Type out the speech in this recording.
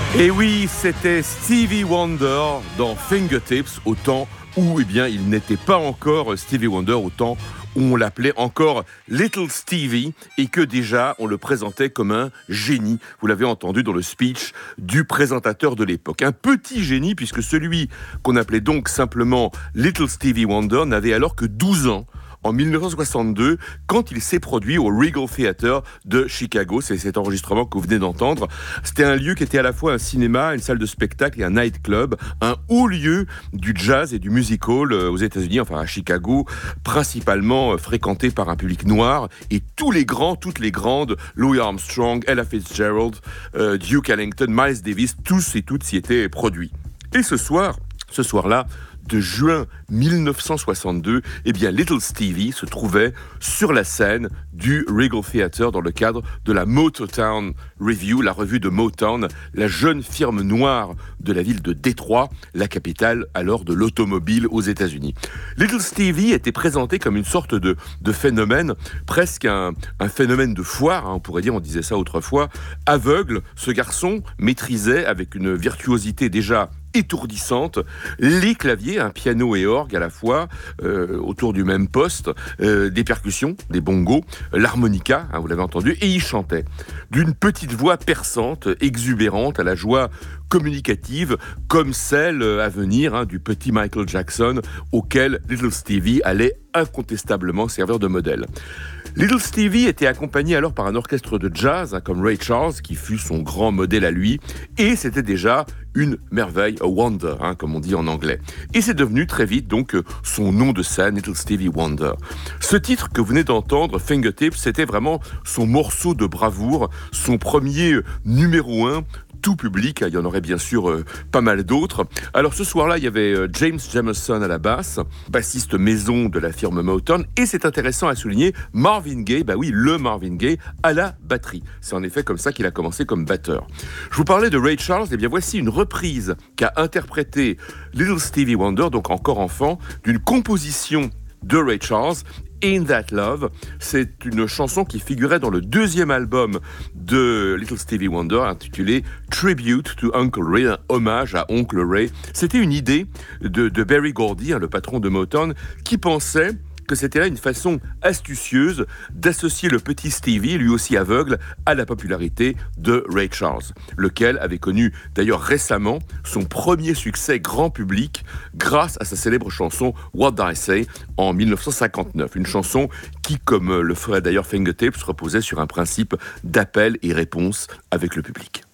Et oui, c'était Stevie Wonder dans Fingertips, au temps où il n'était pas encore Stevie Wonder, au temps où on l'appelait encore Little Stevie et que déjà on le présentait comme un génie. Vous l'avez entendu dans le speech du présentateur de l'époque. Un petit génie puisque celui qu'on appelait donc simplement Little Stevie Wonder n'avait alors que 12 ans. En 1962, quand il s'est produit au Regal Theatre de Chicago. C'est cet enregistrement que vous venez d'entendre. C'était un lieu qui était à la fois un cinéma, une salle de spectacle et un nightclub, un haut lieu du jazz et du music hall aux États-Unis, enfin à Chicago, principalement fréquenté par un public noir. Et tous les grands, toutes les grandes, Louis Armstrong, Ella Fitzgerald, Duke Ellington, Miles Davis, tous et toutes s'y étaient produits. Et ce soir-là, de juin 1962, Little Stevie se trouvait sur la scène du Regal Theatre dans le cadre de la Motown Review, la revue de Motown, la jeune firme noire de la ville de Détroit, la capitale alors de l'automobile aux États-Unis. Little Stevie était présenté comme une sorte de phénomène, presque un phénomène de foire, on pourrait dire, on disait ça autrefois, aveugle. Ce garçon maîtrisait avec une virtuosité déjà étourdissante les claviers, un piano et orgue à la fois, autour du même poste, des percussions, des bongos, l'harmonica, vous l'avez entendu, et il chantait d'une petite voix perçante, exubérante, à la joie communicative, comme celle à venir du petit Michael Jackson, auquel Little Stevie allait incontestablement servir de modèle. Little Stevie était accompagné alors par un orchestre de jazz, comme Ray Charles, qui fut son grand modèle à lui, et c'était déjà une merveille, a wonder, comme on dit en anglais. Et c'est devenu très vite donc son nom de scène, Little Stevie Wonder. Ce titre que vous venez d'entendre, Fingertips, c'était vraiment son morceau de bravoure, son premier numéro 1, tout public. Il y en aurait bien sûr pas mal d'autres. Alors ce soir-là, il y avait James Jamerson à la basse, bassiste maison de la firme Motown, et c'est intéressant à souligner, Marvin Gaye, le Marvin Gaye, à la batterie. C'est en effet comme ça qu'il a commencé comme batteur. Je vous parlais de Ray Charles, voici une reprise qu'a interprétée Little Stevie Wonder, donc encore enfant, d'une composition de Ray Charles, In That Love. C'est une chanson qui figurait dans le deuxième album de Little Stevie Wonder, intitulé Tribute to Uncle Ray, un hommage à Oncle Ray. C'était une idée de Berry Gordy, le patron de Motown, qui pensait que c'était là une façon astucieuse d'associer le petit Stevie, lui aussi aveugle, à la popularité de Ray Charles, lequel avait connu d'ailleurs récemment son premier succès grand public grâce à sa célèbre chanson What Did I Say en 1959. Une chanson qui, comme le ferait d'ailleurs Fingertips, reposait sur un principe d'appel et réponse avec le public.